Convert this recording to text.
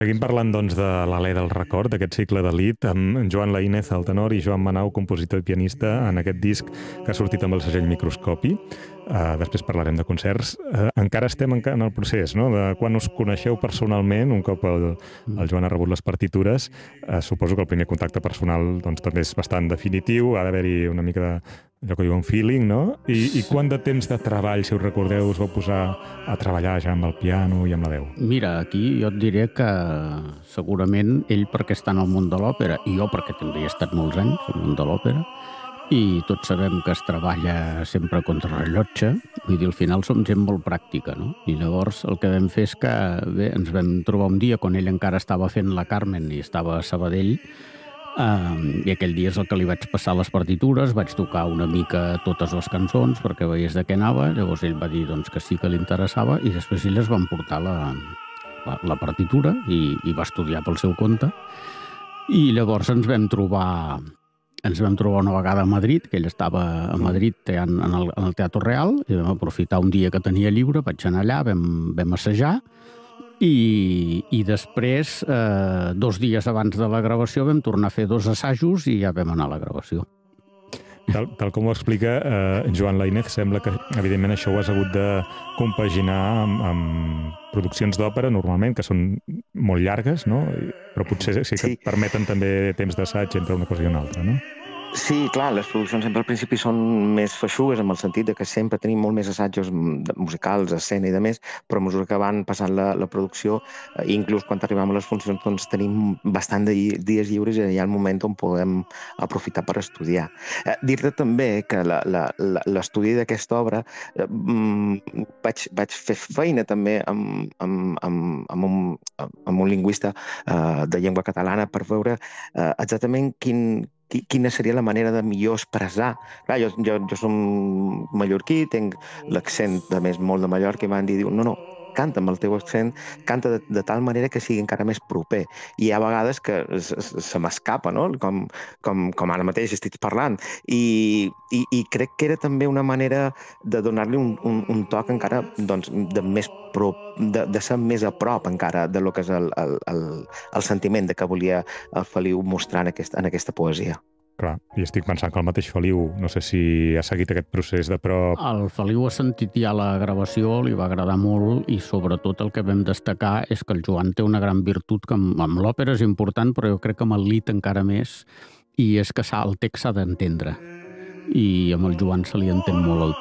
Seguim parlant, doncs, de l'Alè del record, d'aquest cicle d'elit, amb Joan Laínez al tenor i Joan Manau, compositor i pianista, en aquest disc que ha sortit amb el segell Microscopi. Després parlarem de concerts. Encara estem en el procés, no?, de quan us coneixeu personalment, un cop el Joan ha rebut les partitures. Suposo que el primer contacte personal, doncs, també és bastant definitiu, ha d'haver-hi una mica de allò que diuen feeling, no? I quant de temps de treball, si us recordeu, us vau posar a treballar ja amb el piano i amb la veu? Mira, aquí jo et diré que segurament ell perquè està en el món de l'òpera i jo perquè també he estat molts anys al món de l'òpera i tots sabem que es treballa sempre contra rellotge, vull dir, al final som gent molt pràctica, no? I llavors el que vam fer és que bé, ens vam trobar un dia quan ell encara estava fent la Carmen i estava a Sabadell, i aquell dia és el que li vaig passar les partitures, vaig tocar una mica totes les cançons perquè veiés de què anava, llavors ell va dir doncs, que sí que li interessava i després ell es va emportar la partitura i va estudiar pel seu compte i llavors ens vam trobar una vegada a Madrid, que ell estava a Madrid en el Teatro Real i vam aprofitar un dia que tenia lliure, vaig anar allà, vam assajar i després, 2 dies abans de la gravació, vam tornar a fer 2 assajos i ja vam anar a la gravació. Tal com ho explica Joan Laínez, sembla que, evidentment, això ho has hagut de compaginar amb produccions d'òpera, normalment, que són molt llargues, no? Però potser sí que et permeten també temps d'assaig entre una cosa i una altra, no? Sí, clar, les produccions sempre al principi són més feixugues en el sentit de que sempre tenim molt més assajos musicals, escena i de més, però a mesura que van passant la producció, inclús quan arribem a les funcions, doncs tenim bastant de dies lliures i hi ha el moment on podem aprofitar per estudiar. Dir-te també que l'estudi d'aquesta obra vaig fer feina també amb un lingüista de llengua catalana per veure exactament quina seria la manera de millor expressar. Clar, jo som mallorquí, tinc l'accent, a més, molt de Mallorca, i m'han dit, no, canta amb el teu accent, canta de tal manera que sigui encara més proper. I hi ha vegades que se m'escapa, no?, com ara mateix estic parlant. I crec que era també una manera de donar-li un toc encara, doncs, de ser més a prop encara de lo que és el sentiment de que volia el Feliu mostrar en aquesta poesia. Clar, i estic pensant que el mateix Feliu, no sé si ha seguit aquest procés de prop. El Feliu ha sentit ja la gravació, li va agradar molt i sobretot el que vam destacar és que el Joan té una gran virtut que amb l'òpera és important, però jo crec que amb el lied encara més, i és que el text s'ha d'entendre. I amb el Joan se li entén molt el text.